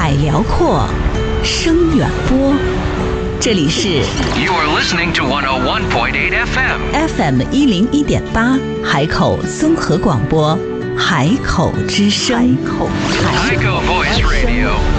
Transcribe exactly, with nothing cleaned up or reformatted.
海辽阔，声远播。这里是 You are listening to one oh one point eight F M F M 一零一点八海口综合广播，海口之声。海口 Echo Voice Radio